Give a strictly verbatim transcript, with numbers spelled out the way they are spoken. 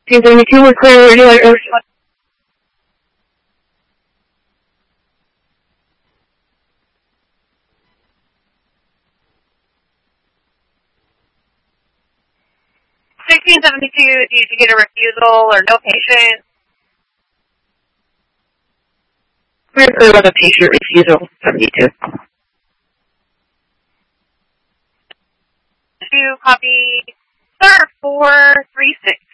sixteen seventy-two was clear regular. sixteen seventy-two, did you get a refusal or no patient? We're clear with a patient refusal, seventy-two. To copy, sir, four three six.